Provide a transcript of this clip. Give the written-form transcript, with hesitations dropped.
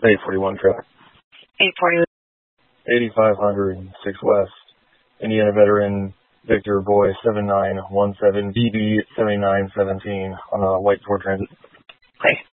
841 track. 840. 8500, 6 West. Indiana veteran Victor Boy 7917 BB 7917 on a white Ford Transit. Okay.